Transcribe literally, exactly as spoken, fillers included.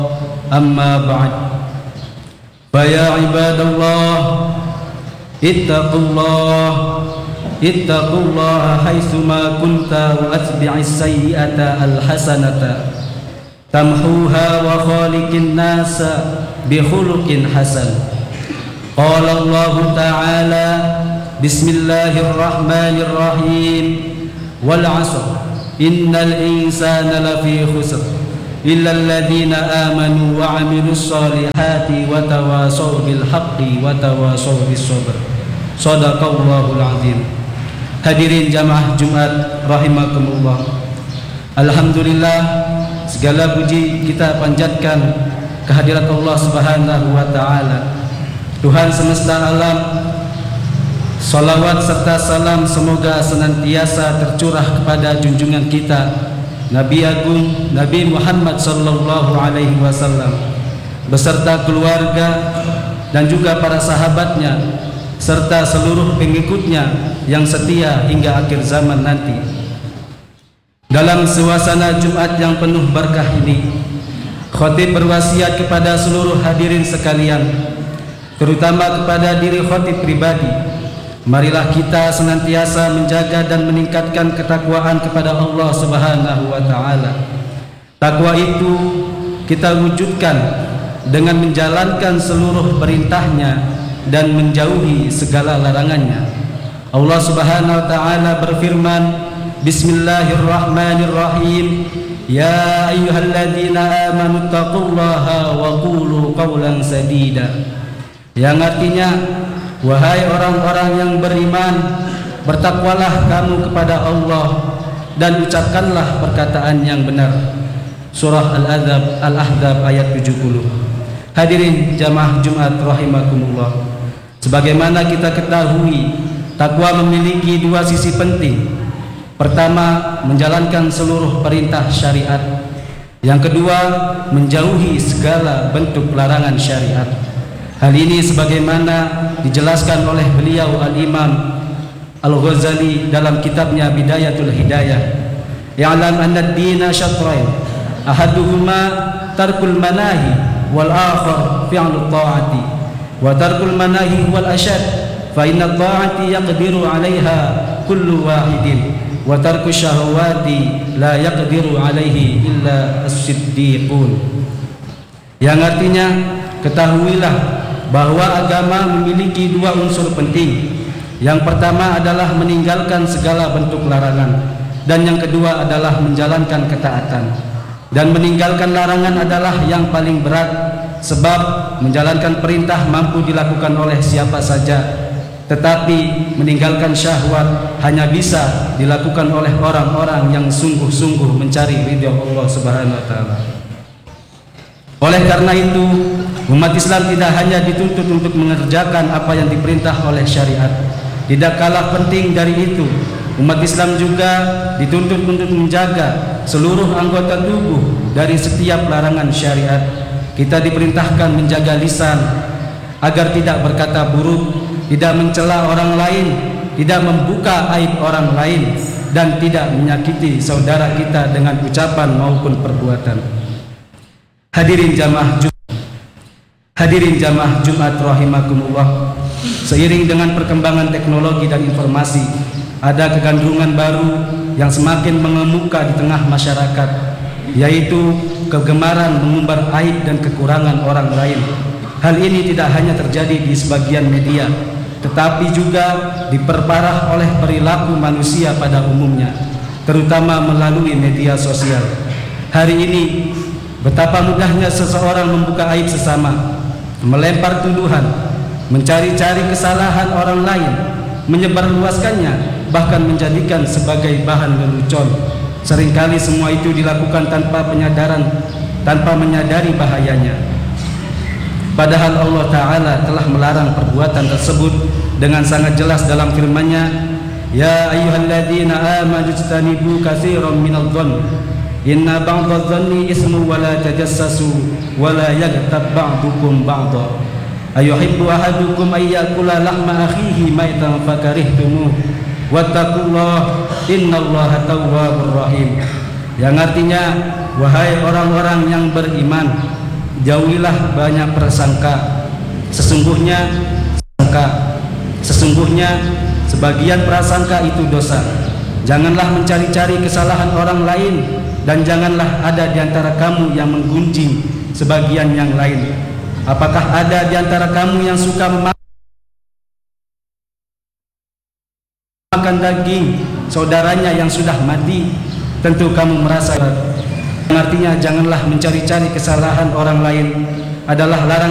أما بعد فيا عباد الله اتقوا الله اتقوا الله حيثما كنت وأتبع السيئة الحسنة تمحوها وخالق الناس بخلق حسن. قال الله تعالى بسم الله الرحمن الرحيم والعصر إن الإنسان لفي خسر إلا الذين آمنوا وعملوا الصالحات وتواصوا بالحق وتواصوا بالصبر. Shadaqallahul azim. Hadirin jamaah Jumat rahimakumullah. Alhamdulillah, segala puji kita panjatkan kehadirat Allah Subhanahu wa taala, Tuhan semesta alam. Salawat serta salam semoga senantiasa tercurah kepada junjungan kita Nabi Agung Nabi Muhammad sallallahu alaihi wasallam beserta keluarga dan juga para sahabatnya serta seluruh pengikutnya yang setia hingga akhir zaman nanti. Dalam suasana Jumat yang penuh berkah ini, khatib berwasiat kepada seluruh hadirin sekalian, terutama kepada diri khatib pribadi, marilah kita senantiasa menjaga dan meningkatkan ketakwaan kepada Allah Subhanahu wa taala. Takwa itu kita wujudkan dengan menjalankan seluruh perintahnya dan menjauhi segala larangannya. Allah Subhanahu wa taala berfirman, Bismillahirrahmanirrahim, ya ayyuhalladzina amanu taqullaha wa qulu qawlan sadida. Yang artinya, wahai orang-orang yang beriman, bertakwalah kamu kepada Allah dan ucapkanlah perkataan yang benar. Surah Al-Ahzab Al-Ahzab ayat tujuh puluh. Hadirin jamaah Jumat rahimakumullah, sebagaimana kita ketahui, takwa memiliki dua sisi penting. Pertama, menjalankan seluruh perintah syariat. Yang kedua, menjauhi segala bentuk larangan syariat. Hal ini sebagaimana dijelaskan oleh beliau Al-Imam Al-Ghazali dalam kitabnya Bidayatul Hidayah. Ya'lam anna ad-dina syatrain, ahaduhuma tarkul manahi wal akhar fi'lu ta'ati, wa tarkul manahi wal ashad, fa inna ta'ati yaqdiru 'alaiha kullu wahidin, wa tarku syahawati la yaqdiru 'alaihi illa as-siddiqun. Yang artinya, ketahuilah bahwa agama memiliki dua unsur penting. Yang pertama adalah meninggalkan segala bentuk larangan, dan yang kedua adalah menjalankan ketaatan. Dan meninggalkan larangan adalah yang paling berat, sebab menjalankan perintah mampu dilakukan oleh siapa saja, tetapi meninggalkan syahwat hanya bisa dilakukan oleh orang-orang yang sungguh-sungguh mencari ridha Allah Subhanahu wa taala. Oleh karena itu, umat Islam tidak hanya dituntut untuk mengerjakan apa yang diperintah oleh syariat. Tidak kalah penting dari itu, umat Islam juga dituntut untuk menjaga seluruh anggota tubuh dari setiap larangan syariat. Kita diperintahkan menjaga lisan agar tidak berkata buruk, tidak mencela orang lain, tidak membuka aib orang lain, dan tidak menyakiti saudara kita dengan ucapan maupun perbuatan. Hadirin jamaah Jumat, hadirin jamaah Jumat rahimakumullah. Seiring dengan perkembangan teknologi dan informasi, ada kegandrungan baru yang semakin mengemuka di tengah masyarakat, yaitu kegemaran mengumbar aib dan kekurangan orang lain. Hal ini tidak hanya terjadi di sebagian media, tetapi juga diperparah oleh perilaku manusia pada umumnya, terutama melalui media sosial. Hari ini, betapa mudahnya seseorang membuka aib sesama, melempar tuduhan, mencari-cari kesalahan orang lain, menyebarluaskannya, bahkan menjadikan sebagai bahan lelucon. Seringkali semua itu dilakukan tanpa penyadaran, tanpa menyadari bahayanya. Padahal Allah Ta'ala telah melarang perbuatan tersebut dengan sangat jelas dalam firman-Nya, Ya ayyuhalladzina amanu ijtanibu katsiran minadh-dhann inna ba'dadh-dhanni ismun wa la tajassasu wa la yaghtab ba'dukum ba'dha ayuhibbu ahadukum ayyakula lahma akhihi maitan fakarihtumuh wattaqullah innallaha tawwabur rahim. Yang artinya, wahai orang-orang yang beriman, jauhilah banyak prasangka. Sesungguhnya sangka, sesungguhnya sebagian prasangka itu dosa. Janganlah mencari-cari kesalahan orang lain, dan janganlah ada di antara kamu yang menggunjing sebagian yang lain. Apakah ada di antara kamu yang suka memakan daging saudaranya yang sudah mati? Tentu kamu merasa. Artinya janganlah mencari-cari kesalahan orang lain adalah larangan